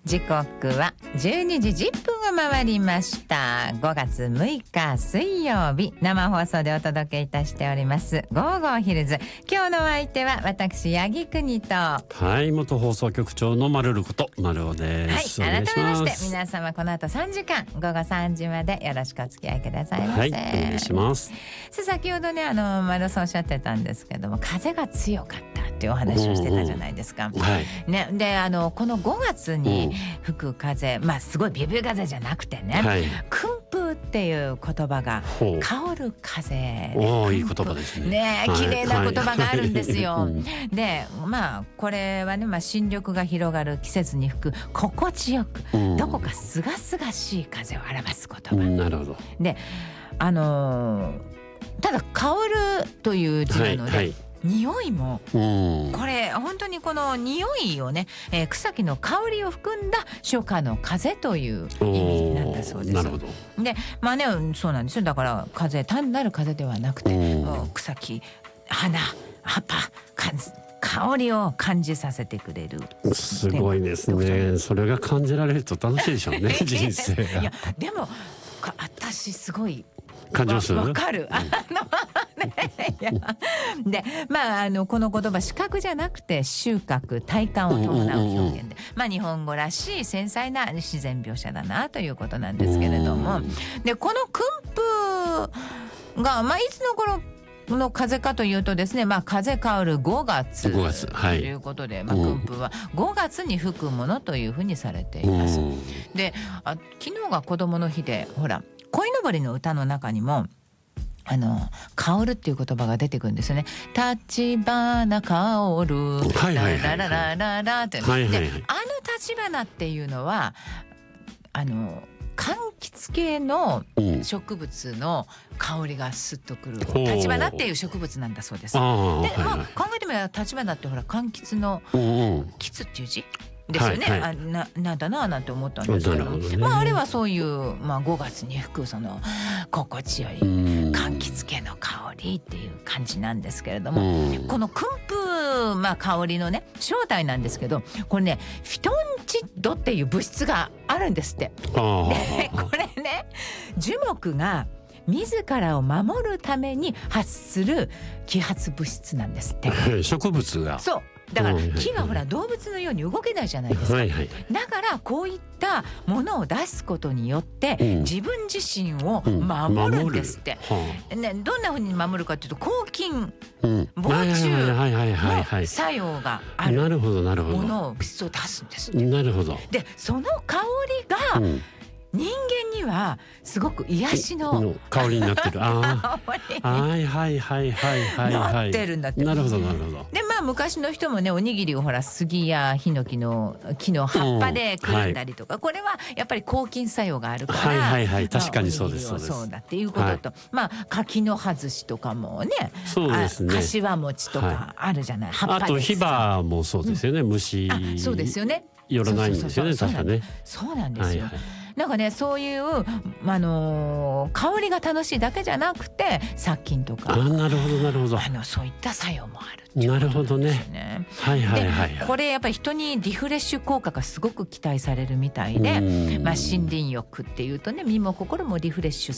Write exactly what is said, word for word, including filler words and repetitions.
時刻はじゅうにじじゅっぷんを回りました。ごがつむいか水曜日、生放送でお届けいたしておりますゴーゴーヒルズ。今日のお相手は私八木国と、 はい、元放送局長のまるることまるおです。 はい、 お願いします。 改めまして皆様この後さんじかん午後さんじまでよろしくお付き合いくださいませ。 はい、お願いします。 さ先ほどね、あのまるさんおっしゃってたんですけども、風が強かったっていうお話をしてたじゃないですか、 うんうん、はいね、であのこのごがつに吹く風、まあすごいビュービュー風じゃなくてね、はい、訓風っていう言葉が香る風、 おー、いい言葉ですね。 ね、綺麗な言葉があるんですよ、 はいはい、 でまあこれはね、まあ、新緑が広がる季節に吹く心地よく、うん、どこかすがすがしい風を表す言葉、 うん、なるほど。 であのー、ただ香るという字なので、はいはい、匂いも、うん、これ本当にこの匂いをね、えー、草木の香りを含んだ初夏の風という意味なんだそうです。 なるほど。 でまあね、そうなんですよ。だから風、単なる風ではなくて、うん、草木、花、葉っぱ、香りを感じさせてくれる。 すごいですね。それが感じられると楽しいでしょうね人生が。 いやでも私すごい感じます。 わかる。あのね、いやでまああのこの言葉、視覚じゃなくて収穫、体感を伴う表現で、うんうんうん、まあ日本語らしい繊細な自然描写だなということなんですけれども、でこの訓風がまあいつの頃の風かというとですね、まあ風香るごがつということで、はい、まあ訓風はごがつに吹くものというふうにされています。で、あ、昨日が子どもの日で、ほら鯉のぼりの歌の中にもあの香るっていう言葉が出てくるんですよね。立花香る、ララララララって、はいはいはい、であの立花っていうのはあの柑橘系の植物の香りがスッとくる立花っていう植物なんだそうです。で、まあ、考えてみれば立花ってほら柑橘の橘っていう字ですよね、はいはい、あ な, なんだなぁなんて思ったんですけど、ね、まあ、あれはそういう、まあ、ごがつに吹くその心地よい柑橘系の香りっていう感じなんですけれども、この訓風、まあ、香りのね正体なんですけど、これねフィトンチッドっていう物質があるんですって。でこれね樹木が自らを守るために発する揮発物質なんですって。 植物がそうだから木がほら動物のように動けないじゃないですか、はいはい、だからこういったものを出すことによって自分自身を守るんですって、うん、ね、どんなふうに守るかというと抗菌、うん、防虫の作用があるものを物質を出すんですって。 なるほど。 でその香りが、うん、人間にはすごく癒しの香りになってる。あはいはいはいはいはいはいなってるんだって。 なるほどなるほど。 でまあ昔の人もね、おにぎりをほら杉やヒノキの木の葉っぱでくるんだりとか、うん、はい、これはやっぱり抗菌作用があるから、 はいはいはい、確かにそうです、そうです。 そうだっていうことと、はい、まあ柿の葉寿司とかもね、 そうですね、 柏餅とかあるじゃない、はい、葉っぱで。 あとヒバもそうですよね、うん、虫そうですよね、 寄らないんですよね、確かね。 そうなんですよ、はいはい、なんかね、そういう、あのー、香りが楽しいだけじゃなくて殺菌とか、 あ、なるほどなるほど、 あのそういった作用もあるっていうことなんですよね。 なるほどね。はいはいはい、はい、 これやっぱり人にリフレッシュ効果がすごく期待されるみたいで、まあ、森林浴っていうとね、身も心もリフレッシュ